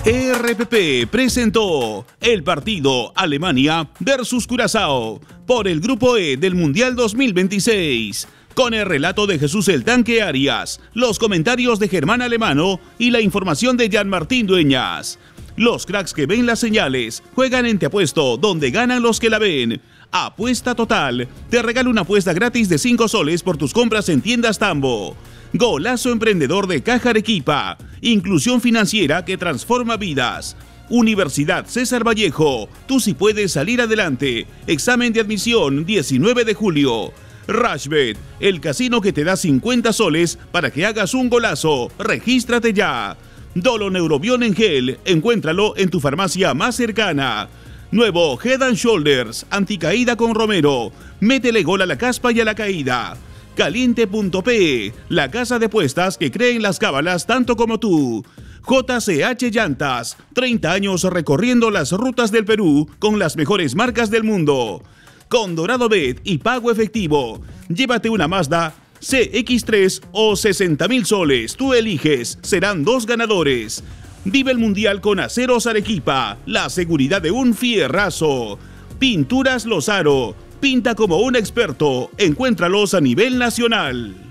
RPP presentó el partido Alemania versus Curazao por el Grupo E del Mundial 2026, con el relato de Jesús el Tanque Arias, los comentarios de Germán Alemano y la información de Jan Martín Dueñas. Los cracks que ven las señales juegan en Te Apuesto, donde ganan los que la ven. Apuesta Total te regala una apuesta gratis de 5 soles por tus compras en tiendas Tambo. Golazo Emprendedor de Caja Arequipa, inclusión financiera que transforma vidas. Universidad César Vallejo, tú sí puedes salir adelante. Examen de admisión 19 de julio. Rashbet, el casino que te da 50 soles para que hagas un golazo. Regístrate ya. Dolo Neurobión en gel, encuéntralo en tu farmacia más cercana. Nuevo Head and Shoulders, anticaída con Romero. Métele gol a la caspa y a la caída. Caliente.pe, la casa de apuestas que cree en las cábalas tanto como tú. JCH Llantas, 30 años recorriendo las rutas del Perú con las mejores marcas del mundo. Con Dorado Bet y pago efectivo, llévate una Mazda CX3 o 60.000 soles, tú eliges, serán 2 ganadores. Vive el Mundial con Aceros Arequipa, la seguridad de un fierrazo. Pinturas Lozaro, pinta como un experto, encuéntralos a nivel nacional.